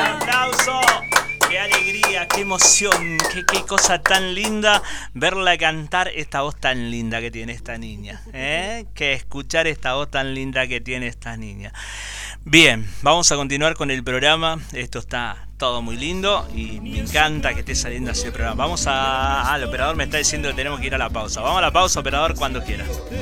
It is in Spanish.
aplauso. Qué alegría, qué emoción, qué cosa tan linda verla cantar, esta voz tan linda que tiene esta niña, ¿eh? Que escuchar esta voz tan linda que tiene esta niña. Bien, vamos a continuar con el programa. Esto está todo muy lindo y me encanta que esté saliendo así el programa. Vamos a... el operador me está diciendo que tenemos que ir a la pausa. Vamos a la pausa, operador, cuando quiera.